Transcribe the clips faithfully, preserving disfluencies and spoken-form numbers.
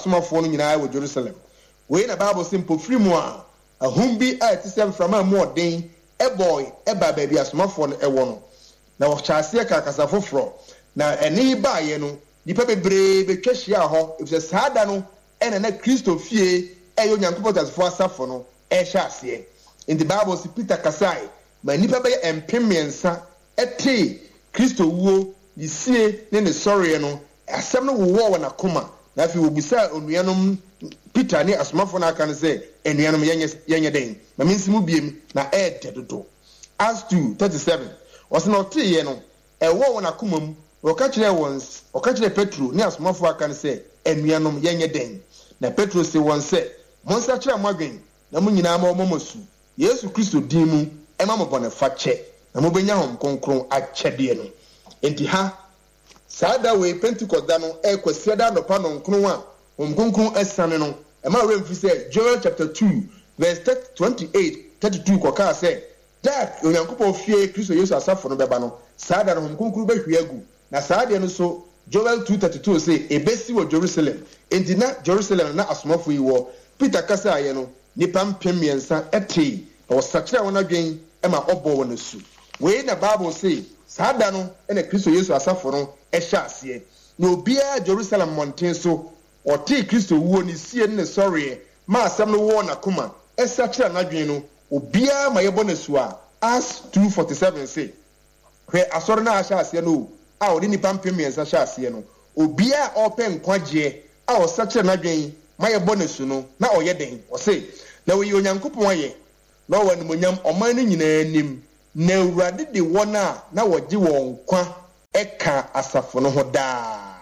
asomafo no nyinaa wɔ Jerusalem we na Bible say mpofiri mu a ahum bi a ti sɛ mframa mu ɔden ɛbɔy ɛba baabi asomafo no ɛwɔ no na wɔhyɛase ka kasa foforo na ɛne baayɛ no nipa bebree betwa hyia hɔ efisɛ saa da no ɛna na Kristo fie ɛyɛ Onyankopɔn tasfo asafo no ɛhyɛ aseɛ in the Bible say Peter kasai ma nipa bɛyɛ empem mmiɛnsa ɛte Kristo wuo di sie ne ne sɔre no asɛm no wowɔ wɔ n'akoma na afi obisa onuanom Peter ne asomafo no aka no sɛ enuanom yenye yenye den na mensimu biem na ɛɛdɛ dodo Acts two thirty-seven ɔsɛ na ɔteyɛ no ɛwɔ wɔ n'akoma mu ɔka kyerɛ wɔn ɔka kyerɛ Petro ne asomafo aka no sɛ enuanom yenye den na Petro sɛ wɔn sɛ monsa kyerɛ mo adwen na mo nyinaa ma ɔmɔ su Yesu Kristo din mu ɛma mo bɔne fa kyɛ na mo benya hom konkron akyɛdeɛ no enti ha saa da we Pentecost da no ɛkwasi da no pa no nkron a hom konkron ɛsane no ɛma we mfi sɛ Joel chapter two verse twenty-eight thirty-two kɔka sɛ da Onyankopɔn fie Kristo Yesu asafo no bɛba no saa da no hom konkron bɛhwie agu na saa de no so Joel two thirty-two say ebesi wɔ Jerusalem enti na Jerusalem na asomafo yi wɔ Peter kasa ayɛ no nipa mpem mmiɛnsa ɛte ɔsakyerɛ wɔn adwen ɛma ɔbɔ wɔn asu wei na Bible say saa da no ɛna Kristo Yesu asafo no ɛhyɛ aseɛ na obiara Jerusalem mmɔnten so ɔte Kristo wuo ne sie ne sɔreɛ ma asɛm no wɔ n'akoma ɛsakyerɛ n'adwen no obiara ma yɛbɔ n'asu a Acts two forty-seven say hwɛ asɔre na ahyɛ aseɛ no a ɔde nipa mpem mmiɛnsa hyɛ aseɛ no obiara ɔpɛ nkwagyeɛ a ɔsakyerɛ n'adwen ma yɛbɔ n'asu no na ɔyɛ den ɔse na wɔyɛ Onyankopɔn ayɛ na ɔwɔ nimonyam ɔman no nyinaa nim na Awurade de wɔn a na wɔgye wɔn kwa ɛka asafo no ho daa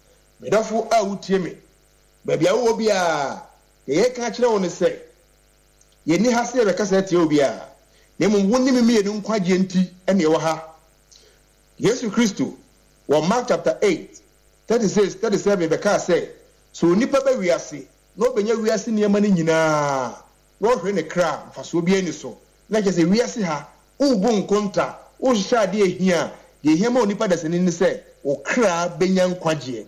medafo a wotie me baabi a wo bi a yɛ ka kyerɛ wɔn sɛ yɛni ha sɛ bɛka sɛ tie obi a na mmom wonim me yɛ nkwagye nti ɛne ɛwɔ ha Yesu Kristo wɔ Mark chapter eight thirty-six thirty-seven bɛka sɛ so nipa ba wiase na obenya wiase nneɛma no nyinaa na ɔhwɛ ne kra mfaso bi ani so na kyerɛ sɛ wiase ha ubu nkonta o hwehwɛ ade ehia de ehia ma onipa dasani ne sɛ o kra benya nkwagye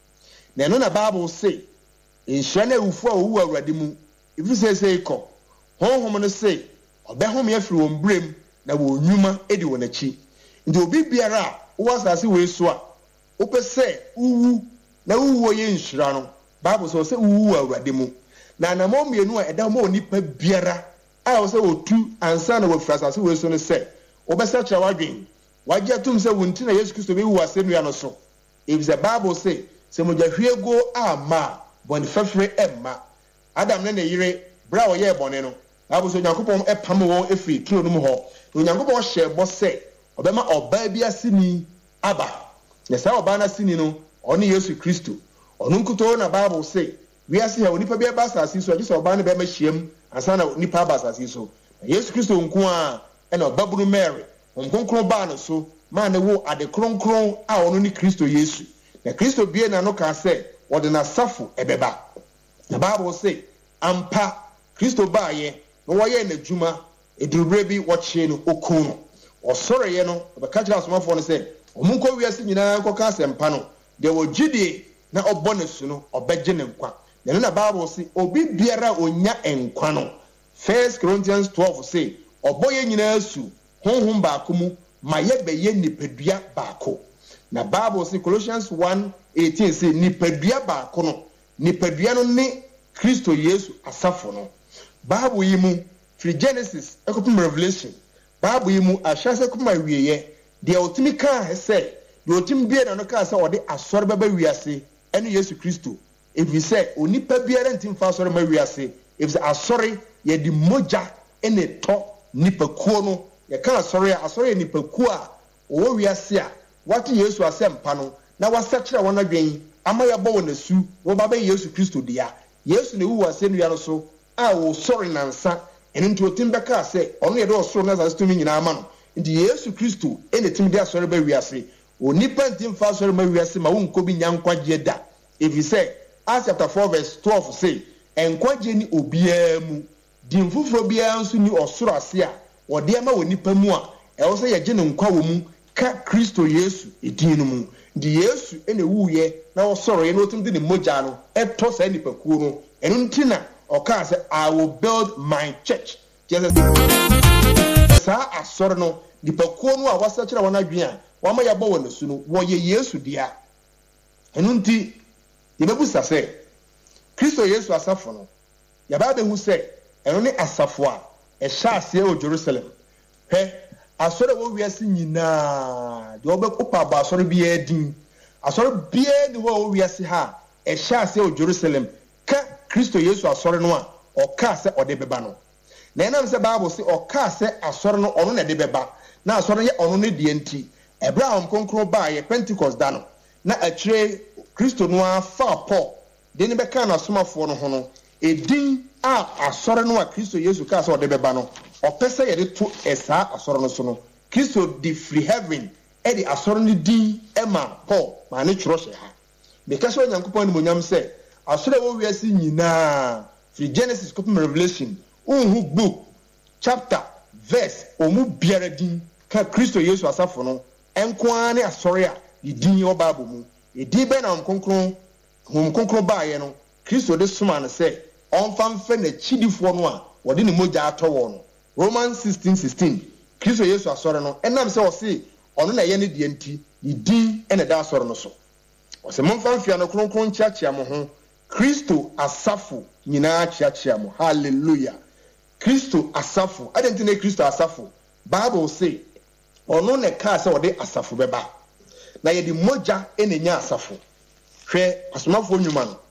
na no na Bible say enhia na ewufo a owu Awurade mu efi sɛ sɛ ikɔ honhom no sɛ ɔbɛhom afiri wɔn brem na wɔn nnwuma edi wɔn akyi nti obi biara a wo asase wei so a wopɛ sɛ uwu na uwu yɛ nhyira no Bible sɛ sɛ uwu Awurade mu na na mo mienu a ɛda mo onipa biara a wo sɛ otu ansa na wafiri asase wei so no sɛ wobɛsɛ kyerɛ wadwen wagye atum sɛ wonti na Yesu Kristo bɛwu asɛnnua no so if the Bible say sɛ mogya hwie go ama bɔne fɛfrɛ ɛmma Adam ne ne yere bra wɔyɛ bɔne no Bible sɛ Onyankopɔn ɛpam wɔn efiri turo no mu hɔ Onyankopɔn hyɛ bɔ sɛ ɔbɛma ɔbaa bi asini aba na saa ɔbaa no asini no ɔne Yesu Kristo ɔno nkutoo na Bible say wiase ha onipa bi aba asase so agye sɛ ɔbaa no bɛma hyiam ansa na nipa aba asase so na Yesu Kristo nko a ɛna ɔbabunu Mary ɔnkonkron baa no so ma ne wo ade kronkron a ɔno ne Kristo Yesu na Kristo bie na no ka sɛ wɔde na safo ɛbɛba na Bible say ampa Kristo baayɛ na wɔyɛ n'adwuma edurubere bi wɔkyee no okun no ɔsɔreɛ no ɔbɛka kyerɛ asomafo no sɛ ɔmo nkɔ wiase nyinaa nkɔka asɛmpa no deɛ wɔgyidie na ɔbɔ ne su no ɔbɛgye ne nkwa na no na Bible say obi biara onya nkwa no First Corinthians twelve say ɔbɔ yɛ nyinaa su honhom baako mu ma yɛ bɛyɛ nipadua baako na Bible say Colossians one eighteen say nipadua baako no nipadua no ne Kristo Yesu asafo no Bible yi mu free Genesis ekopim Revelation Bible yi mu ahyɛse koma wieyɛ deɛ otimi ka sɛ deɛ otimi bie na no ka sɛ ɔde asɔre bɛba wiase ɛne Yesu Kristo efi sɛ onipa biara ntim fa asɔre ma wiase efi sɛ asɔre yɛ di mogya ɛne tɔ nipakuo no yɛ ka asɔre a asɔre yɛ nipakuo a ɔwɔ wiase a wate Yesu asɛmpa no na wasakyerɛ wɔn adwen ama yɛbɔ wɔn asu wɔba bɛ Yesu Kristo dia Yesu na ewu asɛnnua no so a wo sɔre nansa ɛno nti otim bɛka sɛ ɔno yɛ de ɔsoro na asase tumi nyinaa ama no nti Yesu Kristo ɛna tim de asɔre ba wiase onipa ntim fa asɔre ma wiase ma wo nkɔ bi nya nkwagye da efi sɛ Acts chapter four verse twelve say enkwagye ni obiara mu din fufuro biara nso ni ɔsoro ase a wɔde ama wɔ nipa mu a ɛwɔ sɛ yɛgye ne nkwa wɔ mu ka Kristo Yesu edin no mu di yesu ene wuye na osoro ye no otum de ne moja no eto sa nipakuo no enu ntina oka se I will build my church Jesus sa asoro no nipakuo no a wasa kire wona dwen a wama yabo wona su no wo ye yesu dia enu nti ye bebusa se Kristo yesu asafo no ya ba be hu se enu ne asafo a e sha ase o Jerusalem he asore wo wiase nyina de obekopa ba asore bia din asore bia ni wo wiase ha e sha ase o Jerusalem ka Kristo yesu asore no a o ka se ode beba no na enam se Bible se o ka se asore no ono na de beba na asore ye ono ne de enti Abraham konkro ba ye Pentecost da no na akire Kristo no afa Paul de ne beka na somafo no ho no edin a asore no a Kristo yesu ka se ode beba no opese ye de to esa asoro no so no Kristo di free heaven e di asoro ni din ema Paul ma ne churo hye ha because onyankopon ni monyam se asoro wo wiase nyina free Genesis to Revelation unhu book chapter verse omu biara din ka Kristo yesu asafo no enko ane asore a di din o Bible mu e di be na nkonkron hom konkron ba ye no Kristo de soma no se onfa mfe na chidifo no a wode ne moja atowo no Romans sixteen sixteen Kristo yesu asore no enam se o se ono na ye ne de nti di din ene da asore no so o se momfa mfia no kronkron chiachia mo ho Kristo asafo nyina chiachia mo hallelujah Kristo asafo adenti na Kristo asafo Bible say ono ne ka se ode asafo beba na ye di moja ene nya asafo hwe asomafo nyuma no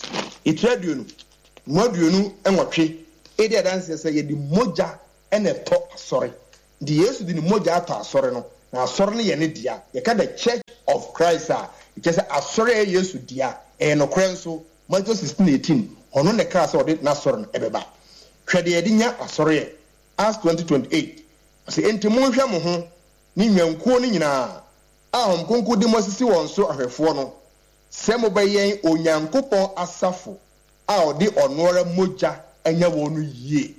itreduo no moduo no enwotwe edi adanse se ye di moja ene to asore di yesu di ni moja ato asore no na asore ne ye ne dia ye ka the church of Christ a it say asore ye yesu dia e no krenso Matthew sixteen eighteen ono ne ka se ode na asore no ebeba hwede ye di nya asore ye Acts twenty twenty-eight say enti monhwa mo ho ni nwankuo ni nyina ahom konko di mosisi won so ahwefo no se mo bayen onyankopon asafo a ode onora moja anya wonu yie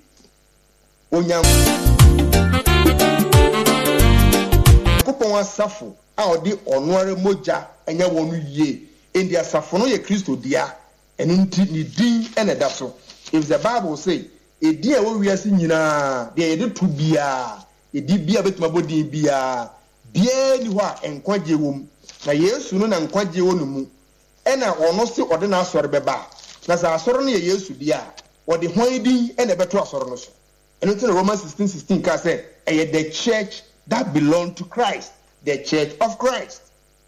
onyankopon asafo a ode onora moja anya wonu yie endi asafo no ye Kristo dia enu nti ni din ene da so if the Bible say e din a wo wiase nyina de ye de to bia e di bia betuma bodin bia bia ni ho a enkwaje wom na Yesu no na enkwaje wonu mu ena ono se ode na asore beba na za asore no ye Yesu dia ode hwan din ene beto asore no so enu nti Romans sixteen sixteen ka say e the church that belong to Christ the church of Christ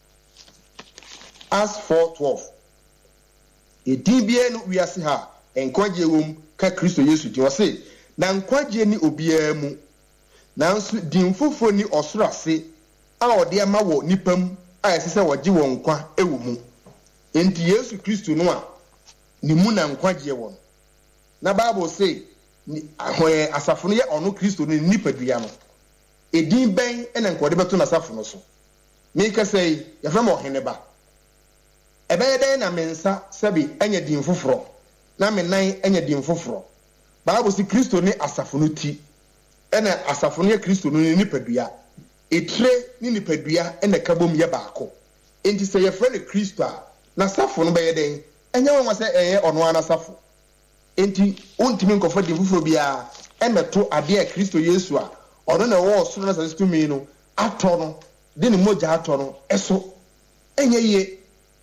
Acts four twelve e din bia no wiase ha enkwaje wom ka Kristo Yesu ti o se na enkwaje ni obia mu nanso din fofo ni osoro ase a ode ama wo nipam a ese se woje wo nkwa ewo mu enti Yesu Kristo no a ni mu na nkwaje won na Bible say ni ahoye asafo no ye ono Kristo no nipadua no edin ben ena nkode beto na asafo no so me ka say ya fam oheneba ebe yeden na mensa sabi anya din foforo na menan anya din foforo Bible say Kristo ni asafo no ti ena asafo no ye Kristo no nipadua etre ni nipadua ena kabom ye baako enti say ye frɛ Kristo a na asafo no be yeden enya won sɛ eye ono ana asafo enti ontimi nkofo de fufuro bia emeto ade a Kristo Yesu a ono na wo so na sase tumi no ato no de ne moja ato no eso enye ye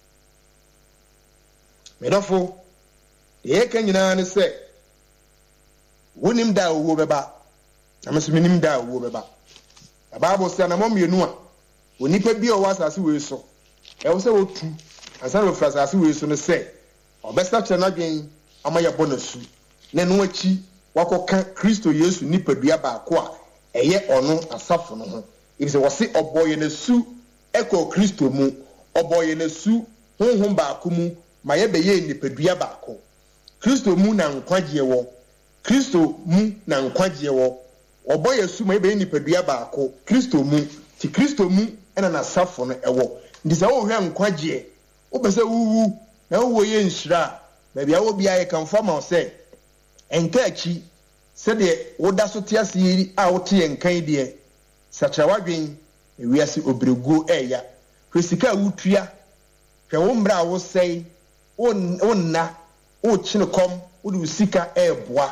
medofo ye kan nyina ne se wonim da wo beba ameso minim da wo beba the Bible say na momienu a onipa bi o wasase we so e wo se wo tu ansa no frasase we so no se obesa chena dwen amaya bonasu na no achi wakoka Kristo Yesu nipadua baako a eye ono asafo no ho ibi se wose oboye na su eko Kristo mu oboye na su honhom baako mu maye beye nipadua baako Kristo mu na nkwaje wo Kristo mu na nkwaje wo oboye su maye beye nipadua baako Kristo mu ti Kristo mu ena na asafo no ewo ndisa wo hwe nkwaje wo bese wuwu na wo ye nshira ba bia wo bia ye kan fama se enka achi se de wo da so tiase yiri a wo te enkan de sacha wadwen ewiase obregu eya Hwesika wutua hwe wo mbra wo sei wonna wo chine kom wo de sika eboa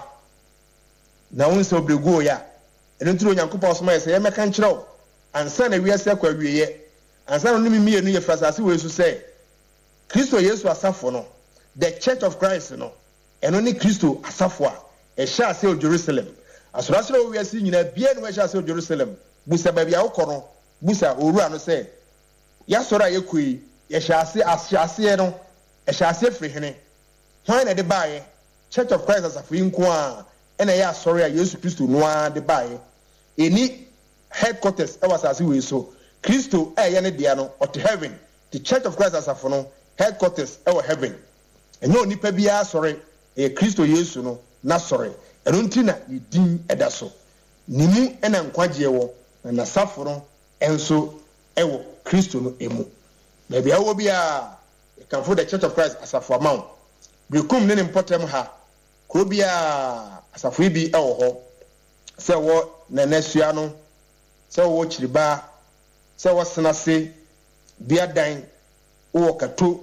na won se obrego ya eno ntiro Nyankopɔn so ma se ye meka nkyerɛw ansa na wiase akwa wieye ansa no mi mienu ye frasase we su se Kristo Yesu asafo no the Church of Christ no eno ni Kristo asafo a e hya ase o Jerusalem asorasoro wo wiase nyina bia no hya ase o Jerusalem busa ba bia wo kɔ no busa owura no se ya soro a yekoi ye hya ase ase no e hya ase firi hene hwan na de baaye Church of Christ asafo nko a ena ya soro a Yesu Kristo no a de baaye eni headquarters e was as we so Kristo e ye ne dia no ot heaven the Church of Christ asafo no headquarters e wo heaven enyo nipa bia soro e Kristo Yesu no na soro eno nti na yedin eda so nimu ena nkwaje wo na asafo no enso e wo Kristo no emu na bia wo bia e kan for the Church of Christ asafo amount brekum ne importem ha ko bia asafo bi e wo ho se wo na nasua no se wo chiriba se wo senase bia dan wo kato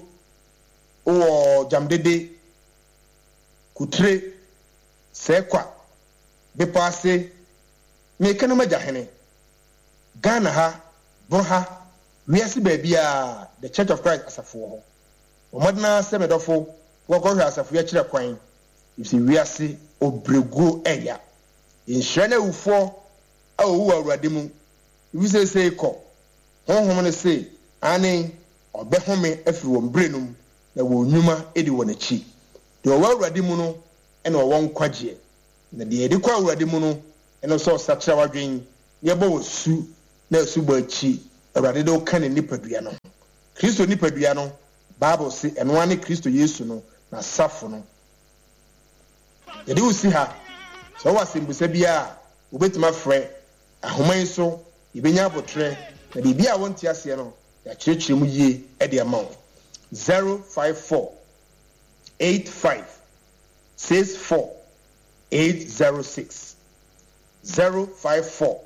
wo jamdede kutre se kwa be passe me kana majahene Ghana ha boha wiase ba bia the Church of Christ asafo ho omodna se medofo wo ko hwa asafo ya kire kwan isi wiase obrego eya inhwene ufo a owu awurade mu wi se se ko honhom ne se ani obehome afiri wo mbrenum na wo nyuma edi wo na chi de wo awurade mu no ene wo nkwaje na de edi kwa awurade mu no ene so sakira wadwen ye bo su na su ba chi awurade do kan nipadua no Kristo nipadua no Bible say eno ane Kristo Yesu no na safo no ye de usi ha so wasimbusa bia obetima frɛ ahoman so ibenya abotre na bibia wonti ase no ya kyerɛkyerɛ mu yie e de ama zero five four eight five six four eight zero six zero five four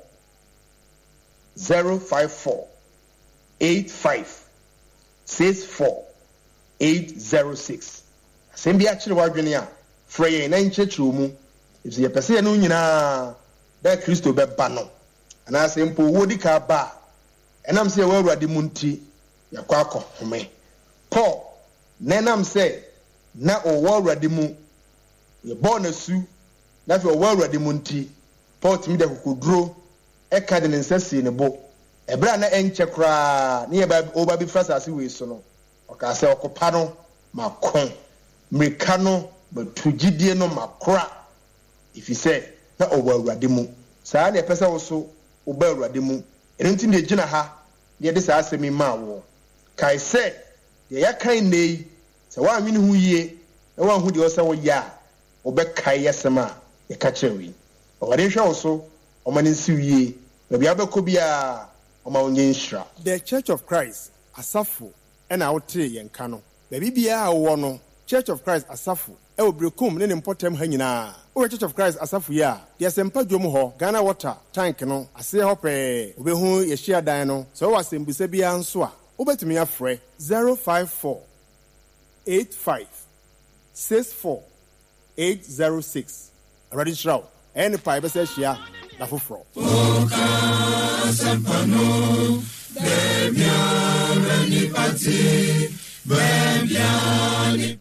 zero five four eight five six four eight zero six asembi akyere wadwene a frɛ yɛn na nkyerɛkyerɛ mu if you pese no nyina da Kristo be ba no ana sempo wodi ka ba enam se wa awurade mu nti yakwa akọ home Paul nenam se na o wa awurade mu ye bo na su na fe o wa awurade mu nti Paul timi da kokoduro e ka de nsase ne bo ebra na enche kra ne ye ba o ba bi frasase we so no o ka se okopa no makon mrika no batugidie no makra if you say na owa awurade mu saa na pesa wo so oba awurade mu eno nti de gina ha de de saa asemi ma wo kai se de ya kan nei se wa anwene hu yie na wa hu de o se wo ya obekai yesema e ka chewi owade hwe wo so o mani nsi yie na bia beko bia o ma onye nhira the Church of Christ asafo ena wote yenka no ba bibia wo no Church of Christ asafo e obrekum ne ne mpotem ha nyina o Church of Christ asafo ya de sempa dwom ho Ghana water tank no ase ho pe obehu ye hia dan no so wasembisa bia nso a obetumi afrɛ zero five four eight five six four eight zero six ready show any pipe be say hia na foforo oka sampano bebia ni party bebia.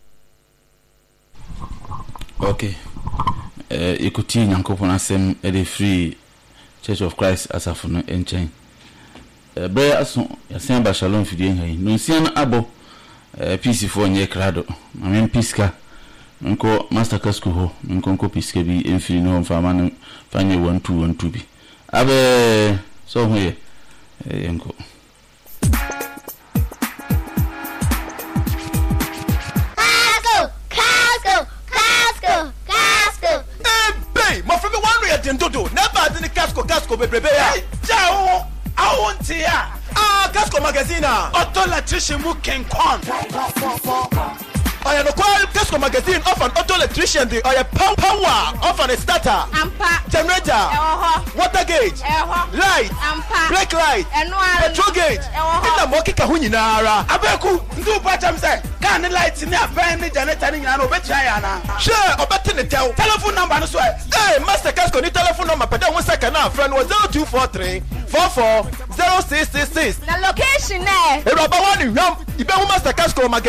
Okay. Uh, ikuti nyankopon asem e de free Church of Christ asafo no enchen. Uh, bre aso yasen ba shalom fidie han. No nsian abo uh, peace for nye krado. Amen piska. Nko master casco ho. Nko nko piska bi enfiri no mfama no fanye one two one two bi. Abe so ho ye. Eh nko. Dodo never did the casco casco bebrebe ya jao awontia ah casco magazine auto electrician mu kenkon ɔyɛ nokwa Casco magazine off an auto electrician de ɔyɛ power power off an starter ampa generator ɛwɔ water gauge ɛwɔ light ampa brake light petrol gauge ina mo kika ho nyinaara abeku ndu pa cham say kan ne light ne aban ne generator ne nyina no obetira ya na hwɛ ɔbɛte ne tɛw telephone number no so eh master Casco ni telephone number pɛdɛ wo second na friend was zero two four three four four zero six six six na location eh ewuraba wa ni hwam ibe wo master Casco magazine